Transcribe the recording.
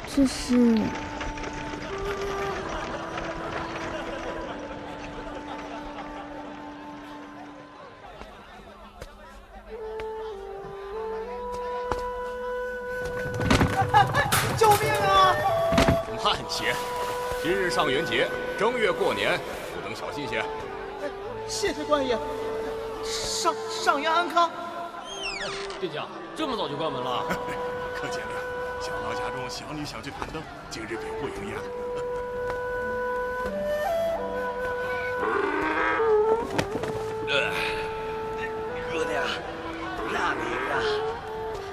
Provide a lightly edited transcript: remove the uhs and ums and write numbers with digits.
这是。 救命啊！ 慢些，今日上元节，正月过年，不等小心些。 谢谢官爷。上元安康。 店家这么早就关门了？ 可见了，小老家中小女想去看灯，今日便不营业了。